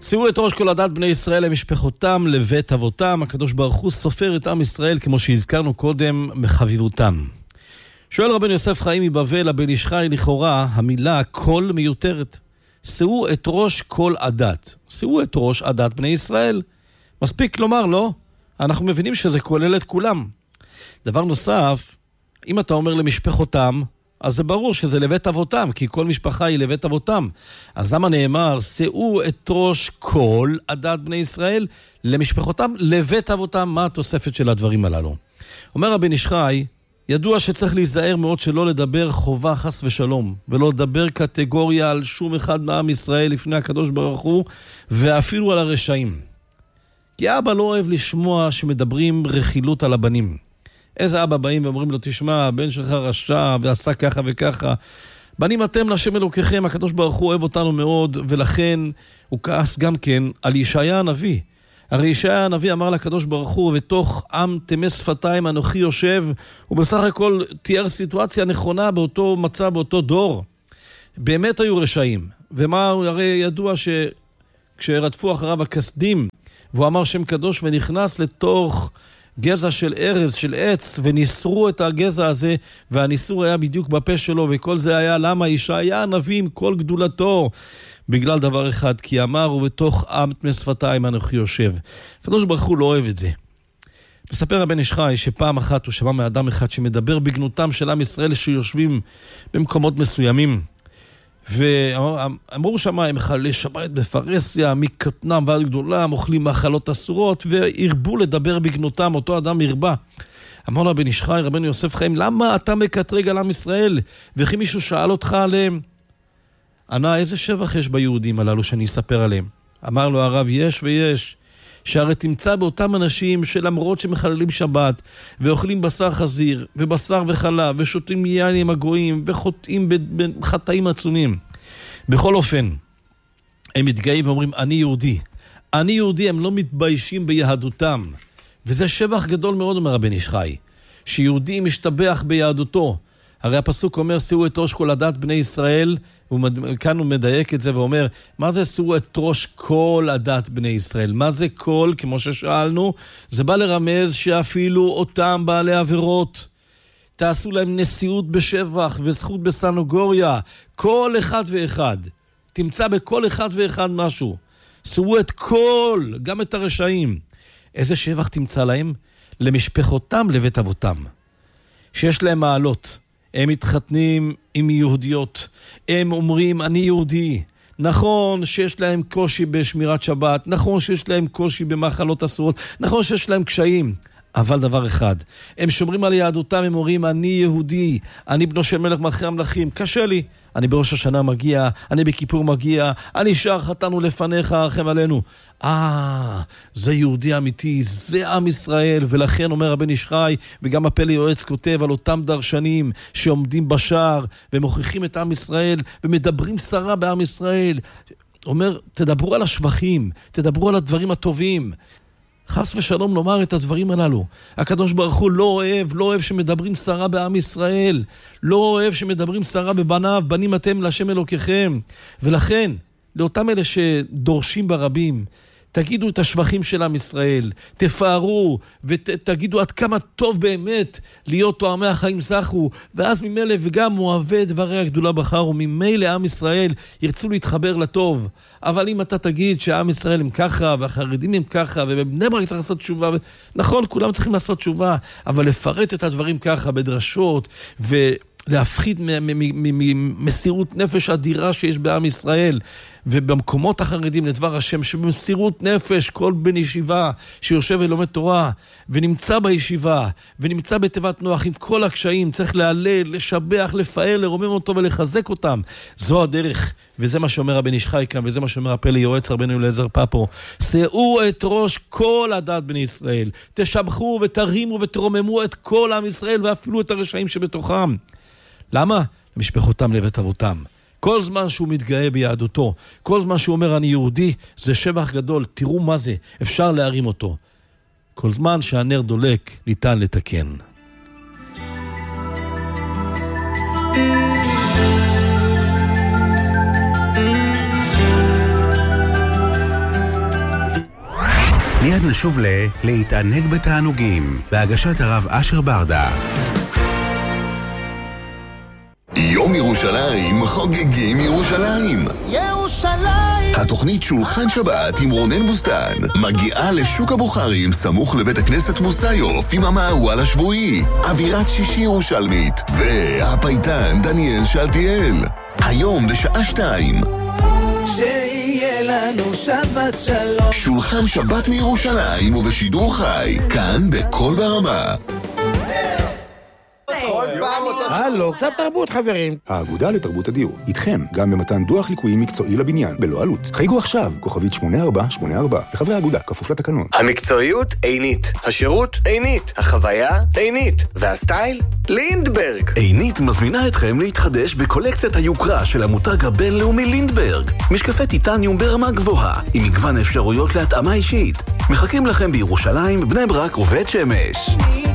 שאו את ראש כל עדת בני ישראל למשפחותם לבית אבותם. הקדוש ברוך הוא סופר את עם ישראל כמו שהזכרנו קודם מחביבותם. שואל רבנו יוסף חיים מבבל הבן איש חי, לכאורה המילה כל מיותרת. שאו את ראש כל עדת. שאו את ראש עדת בני ישראל. מספיק לומר לא, אנחנו מבינים שזה כולל את כולם. דבר נוסף, אם אתה אומר למשפחותם, אז זה ברור שזה לבית אבותם, כי כל משפחה היא לבית אבותם. אז למה נאמר, שאו את ראש כל עדת בני ישראל למשפחותם, לבית אבותם? מה התוספת של הדברים הללו? אומר הבן איש חי, ידוע שצריך להיזהר מאוד שלא לדבר חובה חס ושלום, ולא לדבר קטגוריה על שום אחד מעם ישראל לפני הקדוש ברוך הוא, ואפילו על הרשעים. כי אבא לא אוהב לשמוע שמדברים רכילות על הבנים. איזה אבא באים ואומרים לו, תשמע, הבן שלך רשע ועשה ככה וככה. בנים אתם להשם אלוקיכם, הקדוש ברוך הוא אוהב אותנו מאוד, ולכן הוא כעס גם כן על ישעיה הנביא. הרי ישעיה הנביא אמר לקדוש ברוך הוא, ותוך עם תמי שפתיים אנוכי יושב, ובסך הכל תיאר סיטואציה נכונה באותו מצב, באותו דור. באמת היו רשעים. ומה, הרי ידוע שכשרדפו אחריו הכסדים, והוא אמר שם קדוש ונכנס לתוך גזע של ארז, של עץ, וניסרו את הגזע הזה, והניסור היה בדיוק בפה שלו, וכל זה היה למה ישעיה הנביא עם כל גדולתו, בגלל דבר אחד, כי אמר ובתוך עם תמי שפתיים אנוכי יושב. הקדוש ברוך הוא לא אוהב את זה. מספר הבן איש חי שפעם אחת הוא שמע מאדם אחד שמדבר בגנותם של עם ישראל שיושבים במקומות מסוימים, ואמרו שם הם מחללי שבת בפרסיה, מקטנם ועד גדולם, אוכלים מאכלות אסורות, והרבו לדבר בגנותם, אותו אדם הרבה. אמר לו הבן איש חי, רבנו יוסף חיים, למה אתה מקטרג על עם ישראל? וכי מישהו שאל אותך עליהם? ענה, איזה שבח יש ביהודים הללו שאני אספר עליהם? אמר לו הרב, יש ויש. שהרי תמצא באותם אנשים שלמרות שמחללים שבת ואוכלים בשר חזיר ובשר וחלב ושותים יין עם הגויים וחוטאים בחטאים עצומים, בכל אופן הם מתגאים ואומרים אני יהודי, אני יהודי. הם לא מתביישים ביהדותם, וזה שבח גדול מאוד, אומר הבן איש חי, שיהודי משתבח ביהדותו. הרי הפסוק אומר שאו את ראש כל עדת בני ישראל, וכאן הוא מדייק את זה ואומר, מה זה שאו את ראש כל עדת בני ישראל? מה זה כל? כמו ששאלנו, זה בא לרמז שאפילו אותם בעלי עבירות, תעשו להם נשיאות בשבח וזכות בסנגוריה, כל אחד ואחד. תמצא בכל אחד ואחד משהו. שאו את כל, גם את הרשעים. איזה שבח תמצא להם? למשפחותם לבית אבותם, שיש להם מעלות. הם מתחתנים עם יהודיות, הם אומרים אני יהודי. נכון שיש להם קושי בשמירת שבת, נכון שיש להם קושי במאכלות אסורות, נכון שיש להם קשיים, אבל דבר אחד, הם שומרים על יהדותם, הם אומרים אני יהודי, אני בנו של מלך מלכי המלכים, קשה לי, אני בראש השנה מגיע, אני בכיפור מגיע, אני שר חטאנו לפניך, רחם עלינו. זה יהודי אמיתי, זה עם ישראל. ולכן אומר הבן איש חי, וגם הפלא יועץ כותב על אותם דרשנים שעומדים בשער ומוכיחים את עם ישראל ומדברים שרה בעם ישראל, אומר תדברו על השבחים, תדברו על הדברים הטובים, חס ושלום לומר את הדברים הללו. הקדוש ברוך הוא לא אוהב שמדברים שרה בעם ישראל, לא אוהב שמדברים שרה בבניו, בנים אתם להשם אלוקיכם. ולכן לאותם אלה שדורשים ברבים, תגידו את השבחים של עם ישראל, תפארו ותגידו עד כמה טוב באמת להיות תואמי החיים זכו, ואז ממילא וגם אוהבי דברי הגדולה בחרו, ממילא עם ישראל ירצו להתחבר לטוב. אבל אם אתה תגיד שהעם ישראל הם ככה והחרדים הם ככה ובבני ברק צריך לעשות תשובה, נכון, כולם צריכים לעשות תשובה, אבל לפרט את הדברים ככה בדרשות ולהפחית ממסירות נפש אדירה שיש בעם ישראל ובמקומות החרדים לדבר השם, שבמסירות נפש כל בן ישיבה שיושב ולומד תורה ונמצא בישיבה ונמצא בתיבת נוח עם כל הקשיים, צריך להלל, לשבח, לפאר, לרומם אותו ולחזק אותם. זו הדרך, וזה מה שאומר הבן איש חי כאן, וזה מה שאומר הפלא יועץ רבנו אליעזר פאפו. שאו את ראש כל עדת בני ישראל, תשבחו ותרימו ותרוממו את כל עם ישראל ואפילו את הרשעים שבתוכם. למה? למשפחותם לבית אבותם. כל זמן שהוא מתגאה ביהדותו, כל זמן שהוא אומר אני יהודי, זה שבח גדול. תראו מה זה, אפשר להרים אותו. כל זמן שהנר דולק ניתן לתקן. נשוב להתענג בתענוגים, בהגשת הרב אשר ברדה. יום ירושלים חוגגים ירושלים. ירושלים! התוכנית שולחן שבת עם רונן בוסטן מגיעה לשוק הבוחרים סמוך לבית הכנסת מוסיוף עם המערואל השבועי, אווירת שישי ירושלמית והפייטן דניאל שלטיאל. היום בשעה 2. שיהיה לנו שבת שלום. שולחן שבת מירושלים ובשידור חי, כאן בכל ברמה. הלו, קצת תרבות חברים. האגודה לתרבות הדיור, איתכם, גם במתן דוח ליקויים מקצועי לבניין, בלא עלות. חייגו עכשיו, כוכבית 8484, לחברי האגודה, כפוף לתקנון. המקצועיות עינית, השירות עינית, החוויה עינית, והסטייל לינדברג. עינית מזמינה אתכם להתחדש בקולקציית היוקרה של המותג הבינלאומי לינדברג. משקפי טיטניום ברמה גבוהה, עם מגוון אפשרויות להתאמה אישית. מחכים לכם בירושלים, בני ברק ובית שמש.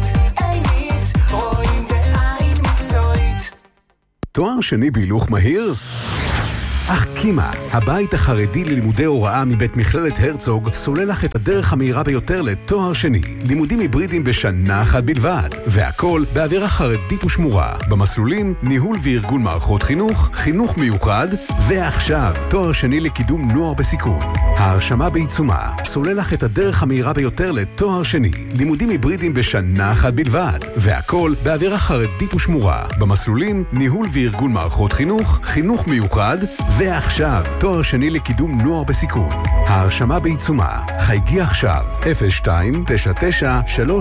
תואר שני בהילוך מהיר? אך קימה, הבית החרדי ללימודי הוראה מבית מכללת הרצוג, סולל לך את הדרך המהירה ביותר לתואר שני. לימודים היברידיים בשנה אחת בלבד, והכל באווירה חרדית ושמורה. במסלולים, ניהול וארגון מערכות חינוך, חינוך מיוחד, ועכשיו, תואר שני לקידום נוער בסיכון. ההרשמה בעיצומה, סולל לך את הדרך המהירה ביותר לתואר שני. לימודים היברידיים בשנה אחת בלבד, והכל באווירה חרדית ושמורה. במסלולים, ניהול וארגון מערכות חינוך, חינוך מיוחד, ועכשיו, תואר שני לקידום נוער בסיכון. ההרשמה בעיצומה. חייגי עכשיו, 02-99-3